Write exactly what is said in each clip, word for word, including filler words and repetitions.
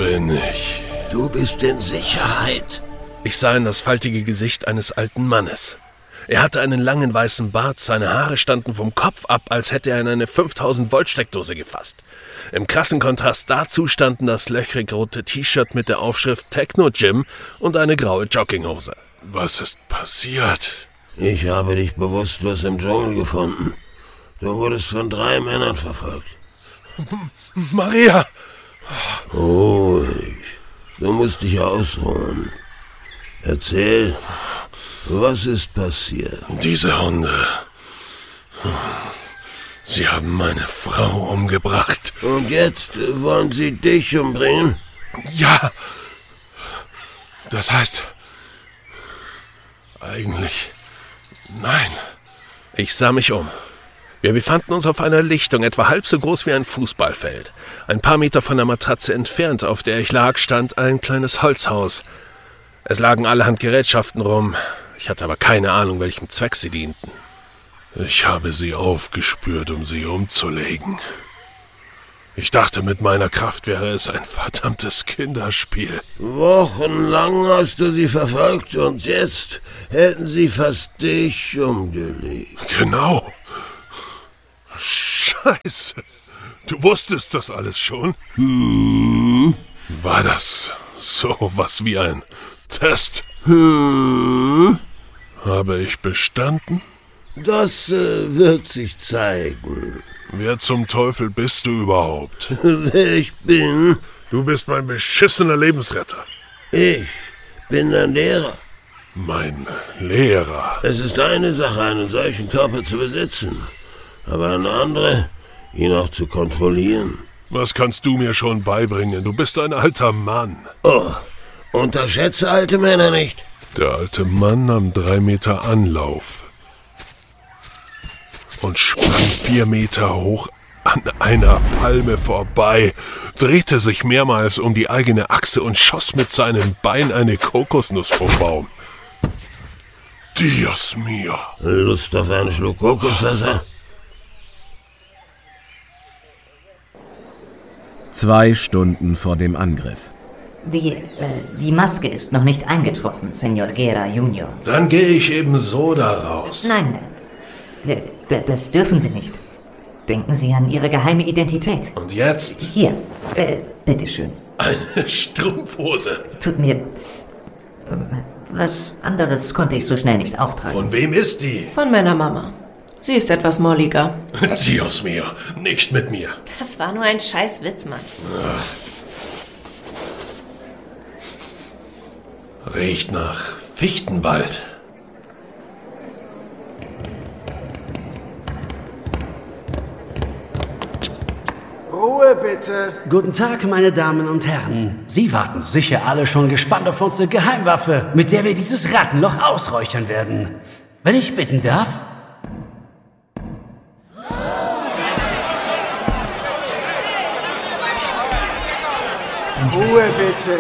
bin ich. Du bist in Sicherheit. Ich sah in das faltige Gesicht eines alten Mannes. Er hatte einen langen weißen Bart, seine Haare standen vom Kopf ab, als hätte er in eine fünftausend Volt Steckdose gefasst. Im krassen Kontrast dazu standen das löchrig rote T-Shirt mit der Aufschrift Techno Gym und eine graue Jogginghose. Was ist passiert? Ich habe dich bewusstlos im Dschungel gefunden. Du wurdest von drei Männern verfolgt. Maria! Ruhig. Du musst dich ausruhen. Erzähl, was ist passiert? Diese Hunde. Sie haben meine Frau umgebracht. Und jetzt wollen sie dich umbringen? Ja. Das heißt... Eigentlich... Nein. Ich sah mich um. Wir befanden uns auf einer Lichtung, etwa halb so groß wie ein Fußballfeld. Ein paar Meter von der Matratze entfernt, auf der ich lag, stand ein kleines Holzhaus. Es lagen allerhand Gerätschaften rum. Ich hatte aber keine Ahnung, welchem Zweck sie dienten. Ich habe sie aufgespürt, um sie umzulegen. Ich dachte, mit meiner Kraft wäre es ein verdammtes Kinderspiel. Wochenlang hast du sie verfolgt und jetzt hätten sie fast dich umgelegt. Genau. Scheiße. Du wusstest das alles schon? Hm. War das so was wie ein Test? Hm. Habe ich bestanden? Das äh, wird sich zeigen. Wer zum Teufel bist du überhaupt? Wer ich bin? Du bist mein beschissener Lebensretter. Ich bin dein Lehrer. Mein Lehrer? Es ist eine Sache, einen solchen Körper zu besitzen, aber eine andere, ihn auch zu kontrollieren. Was kannst du mir schon beibringen? Du bist ein alter Mann. Oh, unterschätze alte Männer nicht. Der alte Mann nahm drei Meter Anlauf und sprang vier Meter hoch an einer Palme vorbei, drehte sich mehrmals um die eigene Achse und schoss mit seinem Bein eine Kokosnuss vom Baum. Dios mio. Lust auf einen Schluck Kokoswasser? Zwei Stunden vor dem Angriff. Die, äh, die Maske ist noch nicht eingetroffen, Senor Guerra Junior Dann gehe ich eben so da raus. Nein, d- d- das dürfen Sie nicht. Denken Sie an Ihre geheime Identität. Und jetzt? Hier, äh, bitteschön. Eine Strumpfhose. Tut mir... ähm, Was anderes konnte ich so schnell nicht auftragen. Von wem ist die? Von meiner Mama. Sie ist etwas molliger. Dios mio, nicht mit mir. Das war nur ein scheiß Witz, Mann. Riecht nach Fichtenwald. Ruhe bitte. Guten Tag, meine Damen und Herren. Sie warten sicher alle schon gespannt auf unsere Geheimwaffe, mit der wir dieses Rattenloch ausräuchern werden. Wenn ich bitten darf? Ruhe bitte.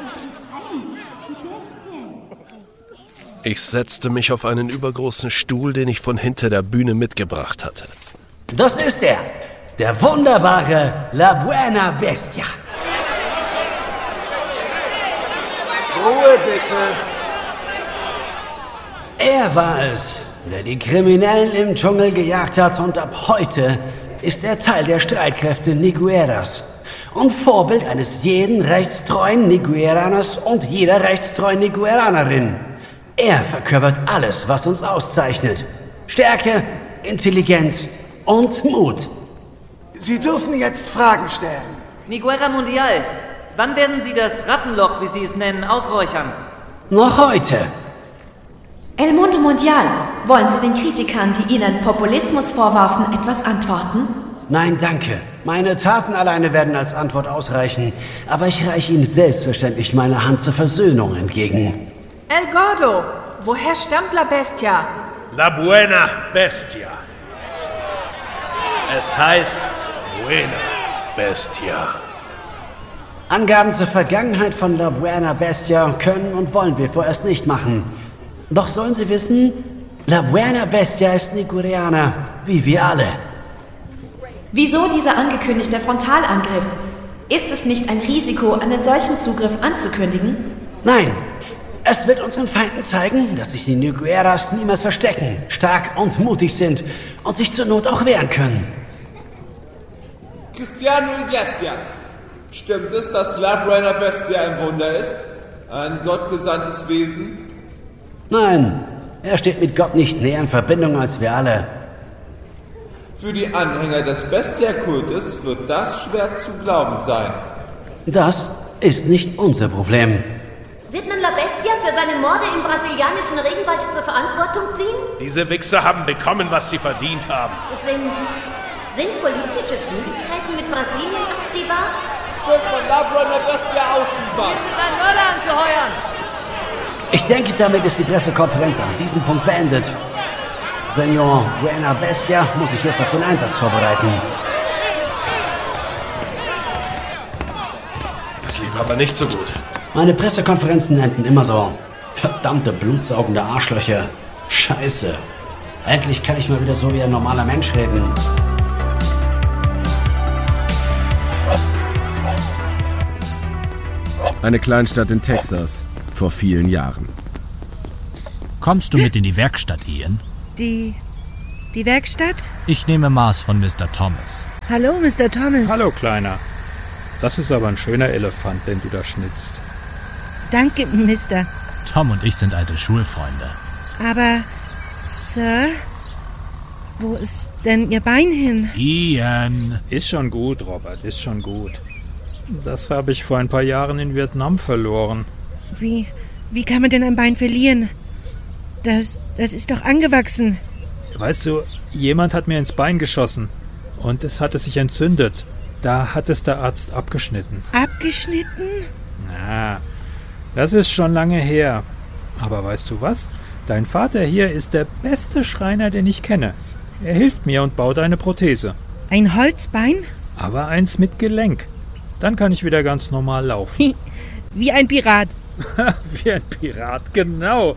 Ich setzte mich auf einen übergroßen Stuhl, den ich von hinter der Bühne mitgebracht hatte. Das ist er, der wunderbare La Buena Bestia. Ruhe bitte. Er war es, der die Kriminellen im Dschungel gejagt hat, und ab heute ist er Teil der Streitkräfte Nigueras und Vorbild eines jeden rechtstreuen Nigueraners und jeder rechtstreuen Nigueranerin. Er verkörpert alles, was uns auszeichnet. Stärke, Intelligenz und Mut. Sie dürfen jetzt Fragen stellen. Niguera Mundial, wann werden Sie das Rattenloch, wie Sie es nennen, ausräuchern? Noch heute. El Mundo Mundial, wollen Sie den Kritikern, die Ihnen Populismus vorwarfen, etwas antworten? Nein, danke. Meine Taten alleine werden als Antwort ausreichen, aber ich reiche Ihnen selbstverständlich meine Hand zur Versöhnung entgegen. El Gordo, woher stammt La Bestia? La Buena Bestia. Es heißt Buena Bestia. Angaben zur Vergangenheit von La Buena Bestia können und wollen wir vorerst nicht machen. Doch sollen Sie wissen, La Buena Bestia ist Nigueraner, wie wir alle. Wieso dieser angekündigte Frontalangriff? Ist es nicht ein Risiko, einen solchen Zugriff anzukündigen? Nein. Es wird unseren Feinden zeigen, dass sich die Nigueras niemals verstecken, stark und mutig sind und sich zur Not auch wehren können. Cristiano Iglesias, stimmt es, dass La Buena Bestia ein Wunder ist? Ein gottgesandtes Wesen? Nein, er steht mit Gott nicht näher in Verbindung als wir alle. Für die Anhänger des Bestia-Kultes wird das schwer zu glauben sein. Das ist nicht unser Problem. Wird man La Bestia für seine Morde im brasilianischen Regenwald zur Verantwortung ziehen? Diese Wichser haben bekommen, was sie verdient haben. Sind, sind politische Schwierigkeiten mit Brasilien absehbar? Wird man La Buena Bestia ausliefern? Granola anzuheuern! Ich denke, damit ist die Pressekonferenz an diesem Punkt beendet. Senor Buena Bestia muss sich jetzt auf den Einsatz vorbereiten. Das lief aber nicht so gut. Meine Pressekonferenzen enden immer so. Verdammte blutsaugende Arschlöcher. Scheiße. Endlich kann ich mal wieder so wie ein normaler Mensch reden. Eine Kleinstadt in Texas. Vor vielen Jahren. Kommst du mit in die Werkstatt, Ian? Die... die Werkstatt? Ich nehme Maß von Mister Thomas. Hallo, Mister Thomas. Hallo, Kleiner. Das ist aber ein schöner Elefant, den du da schnitzt. Danke, Mister. Tom und ich sind alte Schulfreunde. Aber, Sir, wo ist denn Ihr Bein hin? Ian! Ist schon gut, Robert, ist schon gut. Das habe ich vor ein paar Jahren in Vietnam verloren. Wie, wie kann man denn ein Bein verlieren? Das, das ist doch angewachsen. Weißt du, jemand hat mir ins Bein geschossen und es hatte sich entzündet. Da hat es der Arzt abgeschnitten. Abgeschnitten? Na, das ist schon lange her. Aber weißt du was? Dein Vater hier ist der beste Schreiner, den ich kenne. Er hilft mir und baut eine Prothese. Ein Holzbein? Aber eins mit Gelenk. Dann kann ich wieder ganz normal laufen. Wie ein Pirat. Wie ein Pirat, genau.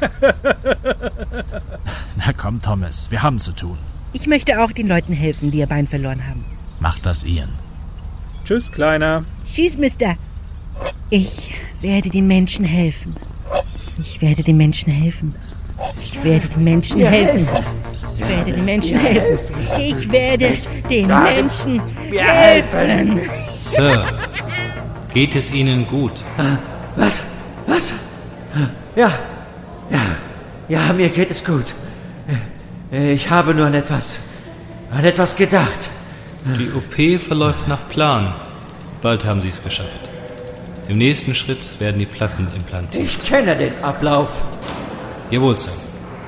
Na komm, Thomas, wir haben zu tun. Ich möchte auch den Leuten helfen, die ihr Bein verloren haben. Mach das, Ian. Tschüss, Kleiner. Tschüss, Mister. Ich werde den Menschen helfen. Ich werde den Menschen helfen. Ich werde den Menschen helfen. Ich werde den Menschen helfen. Ich werde den Menschen helfen. Sir, geht es Ihnen gut? Was? Was? Ja, ja, ja, mir geht es gut. Ich habe nur an etwas, an etwas gedacht. Die O P verläuft nach Plan. Bald haben Sie es geschafft. Im nächsten Schritt werden die Platten implantiert. Ich kenne den Ablauf. Jawohl, Sir.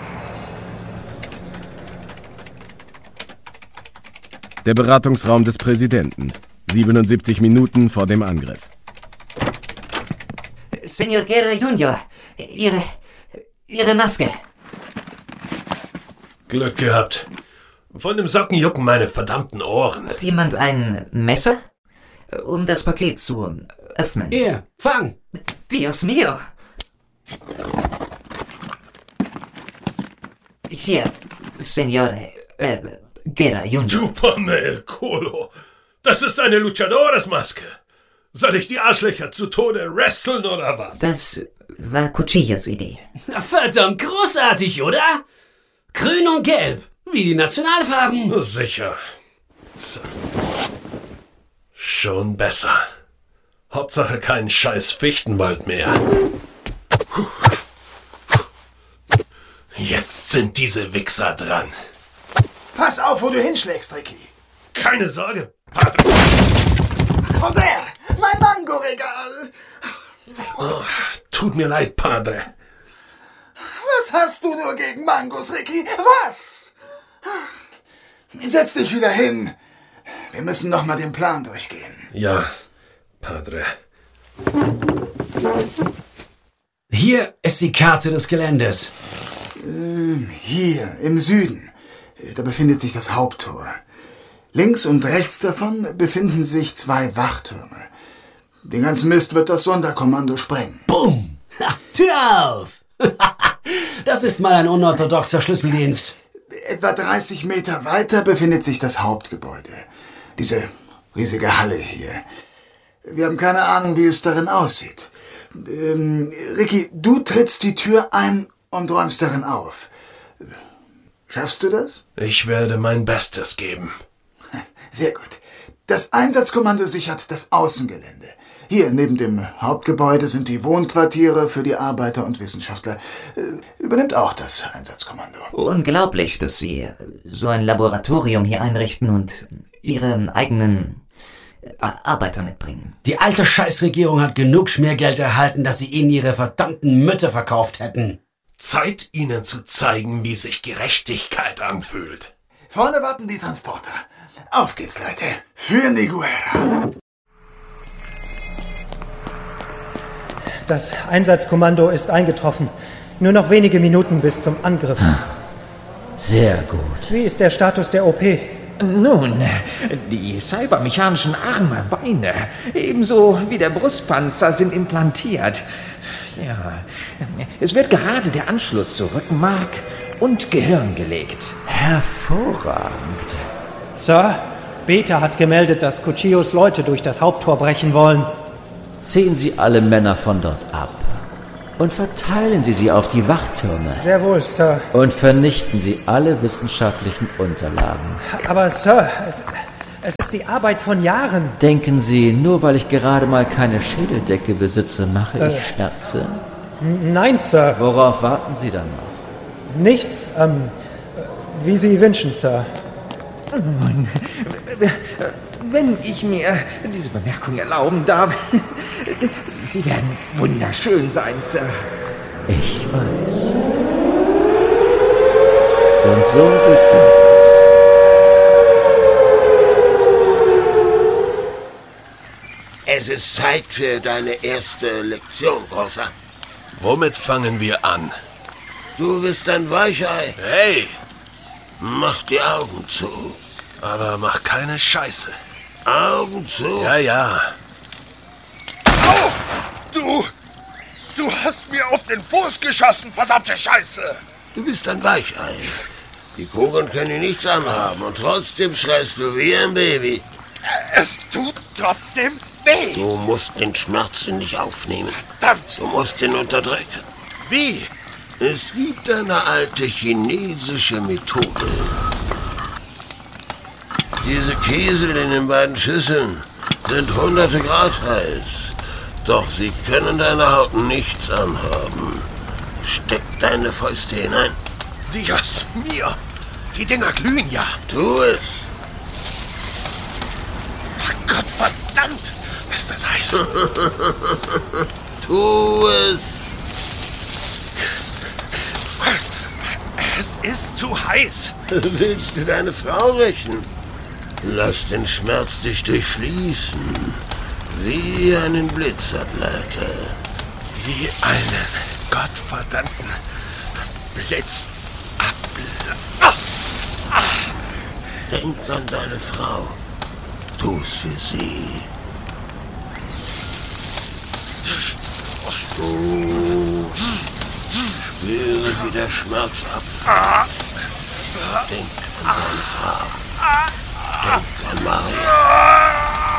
Der Beratungsraum des Präsidenten. siebenundsiebzig Minuten vor dem Angriff. Senor Guerra Junior, Ihre... Ihre Maske. Glück gehabt. Von dem Socken jucken meine verdammten Ohren. Hat jemand ein Messer? Um das Paket zu öffnen. Hier, fang! Dios mio! Hier, Senor äh, Guerra Junior. Chupame el culo. Das ist eine Luchadores-Maske. Soll ich die Arschlöcher zu Tode wresteln oder was? Das war Cuchillos Idee. Verdammt großartig, oder? Grün und gelb, wie die Nationalfarben. Sicher. So. Schon besser. Hauptsache kein scheiß Fichtenwald mehr. Jetzt sind diese Wichser dran. Pass auf, wo du hinschlägst, Ricky. Keine Sorge, Padre. Komm her, mein Mango-Regal. Oh, tut mir leid, Padre. Was hast du nur gegen Mangos, Ricky? Was? Setz dich wieder hin. Wir müssen noch mal den Plan durchgehen. Ja, Padre. Hier ist die Karte des Geländes. Ähm, hier, im Süden. Da befindet sich das Haupttor. Links und rechts davon befinden sich zwei Wachtürme. Den ganzen Mist wird das Sonderkommando sprengen. Bumm! Ha, Tür auf! Das ist mal ein unorthodoxer Schlüsseldienst. Etwa dreißig Meter weiter befindet sich das Hauptgebäude. Diese riesige Halle hier. Wir haben keine Ahnung, wie es darin aussieht. Ähm, Ricky, du trittst die Tür ein und räumst darin auf. Schaffst du das? Ich werde mein Bestes geben. Sehr gut. Das Einsatzkommando sichert das Außengelände. Hier neben dem Hauptgebäude sind die Wohnquartiere für die Arbeiter und Wissenschaftler. Äh, übernimmt auch das Einsatzkommando. Unglaublich, dass Sie so ein Laboratorium hier einrichten und Ihre eigenen Arbeiter mitbringen. Die alte Scheißregierung hat genug Schmiergeld erhalten, dass sie ihnen ihre verdammten Mütter verkauft hätten. Zeit, ihnen zu zeigen, wie sich Gerechtigkeit anfühlt. Vorne warten die Transporter. Auf geht's, Leute. Für Niguera. Das Einsatzkommando ist eingetroffen. Nur noch wenige Minuten bis zum Angriff. Sehr gut. Wie ist der Status der O P? Nun, die cybermechanischen Arme, Beine, ebenso wie der Brustpanzer sind implantiert. Ja, es wird gerade der Anschluss zu Rückenmark und Gehirn gelegt. Hervorragend. Sir, Beta hat gemeldet, dass Cuchillos Leute durch das Haupttor brechen wollen. Ziehen Sie alle Männer von dort ab und verteilen Sie sie auf die Wachtürme. Sehr wohl, Sir. Und vernichten Sie alle wissenschaftlichen Unterlagen. Aber, Sir, es, es ist die Arbeit von Jahren. Denken Sie, nur weil ich gerade mal keine Schädeldecke besitze, mache Äh, ich Scherze? Nein, Sir. Worauf warten Sie dann noch? Nichts, ähm, wie Sie wünschen, Sir. Nun, wenn ich mir diese Bemerkung erlauben darf, Sie werden wunderschön sein, Sir. Ich weiß. Und so beginnt es. Es ist Zeit für deine erste Lektion, Großer. Womit fangen wir an? Du bist ein Weichei. Hey! Mach die Augen zu. Aber mach keine Scheiße. Augen zu? Ja, ja. Au! Du! Du hast mir auf den Fuß geschossen, verdammte Scheiße! Du bist ein Weichei. Die Kugeln können dir nichts anhaben und trotzdem schreist du wie ein Baby. Es tut trotzdem weh! Du musst den Schmerz in dich aufnehmen. Verdammt! Du musst ihn unterdrücken. Wie? Es gibt eine alte chinesische Methode. Diese Kiesel in den beiden Schüsseln sind hunderte Grad heiß. Doch sie können deiner Haut nichts anhaben. Steck deine Fäuste hinein. Dios mio! Die Dinger glühen ja! Tu es! Ach Gott verdammt! Ist das heiß? Tu es! Es ist zu heiß! Willst du deine Frau rächen? Lass den Schmerz dich durchfließen. Wie einen Blitzableiter. Wie einen gottverdammten Blitzableiter. Ah! Ah! Denk an deine Frau. Tu's für sie. Oh. Spüre, wie der Schmerz abfällt. Denk an deine Frau. Denk an Maria.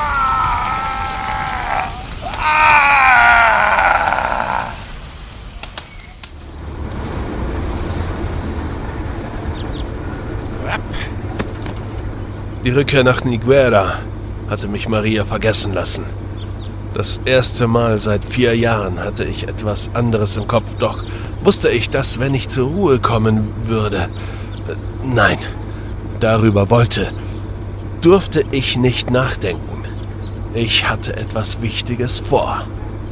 Die Rückkehr nach Niguera hatte mich Maria vergessen lassen. Das erste Mal seit vier Jahren hatte ich etwas anderes im Kopf, doch wusste ich, dass, wenn ich zur Ruhe kommen würde, äh, nein, darüber wollte, durfte ich nicht nachdenken. Ich hatte etwas Wichtiges vor.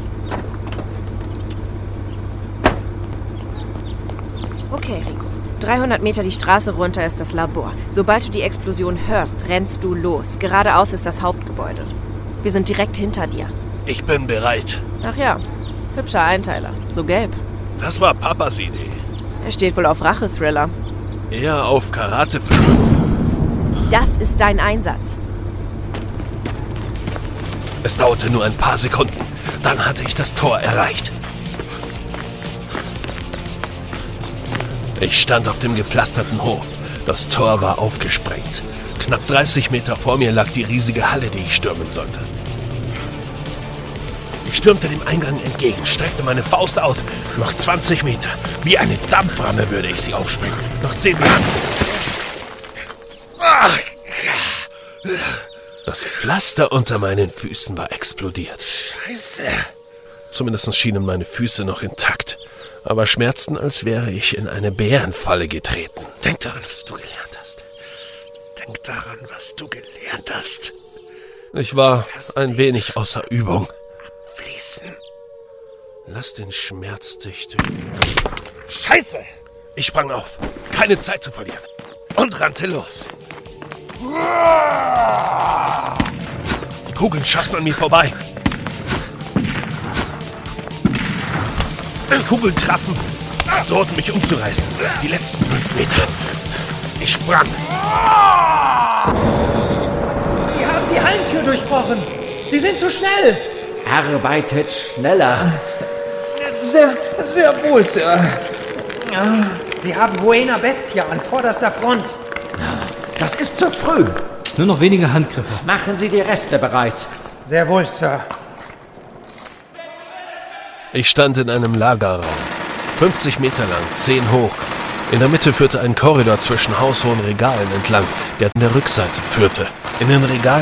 Okay, Rico. dreihundert Meter die Straße runter ist das Labor. Sobald du die Explosion hörst, rennst du los. Geradeaus ist das Hauptgebäude. Wir sind direkt hinter dir. Ich bin bereit. Ach ja, hübscher Einteiler. So gelb. Das war Papas Idee. Er steht wohl auf Rache-Thriller. Eher auf Karate-Film. Das ist dein Einsatz. Es dauerte nur ein paar Sekunden. Dann hatte ich das Tor erreicht. Ich stand auf dem gepflasterten Hof. Das Tor war aufgesprengt. Knapp dreißig Meter vor mir lag die riesige Halle, die ich stürmen sollte. Ich stürmte dem Eingang entgegen, streckte meine Faust aus. Noch zwanzig Meter. Wie eine Dampframme würde ich sie aufspringen. Noch zehn Meter. Das Pflaster unter meinen Füßen war explodiert. Scheiße. Zumindest schienen meine Füße noch intakt, aber schmerzten, als wäre ich in eine Bärenfalle getreten. Denk daran, was du gelernt hast. Denk daran, was du gelernt hast. Ich war ein wenig außer Übung. Fließen. Lass den Schmerz dich durch. Scheiße! Ich sprang auf. Keine Zeit zu verlieren. Und rannte los. Die Kugeln schossen an mir vorbei. Kugeln trafen, drohten mich umzureißen. Die letzten fünf Meter. Ich sprang. Sie haben die Hallentür durchbrochen. Sie sind zu schnell. Arbeitet schneller. Sehr, sehr wohl, Sir. Sie haben Buena Bestia an vorderster Front. Das ist zu früh. Nur noch wenige Handgriffe. Machen Sie die Reste bereit. Sehr wohl, Sir. Ich stand in einem Lagerraum. fünfzig Meter lang, zehn hoch. In der Mitte führte ein Korridor zwischen haushohen Regalen entlang, der an der Rückseite führte. In den Regalen